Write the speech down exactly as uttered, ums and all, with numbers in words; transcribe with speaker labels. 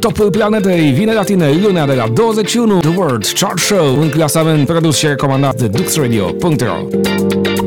Speaker 1: Top Planetei vine la tine lunea de la douăzeci și unu. The World Chart Show, un clasament produs și recomandat de Dux Radio punct ro.